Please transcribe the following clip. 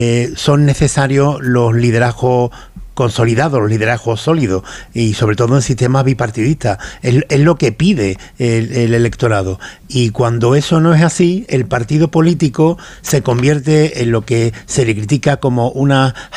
son necesarios los liderazgos consolidados, los liderazgos sólidos, y sobre todo en sistemas bipartidistas. Es lo que pide el electorado. Y cuando eso no es así, el partido político se convierte en lo que se le critica como una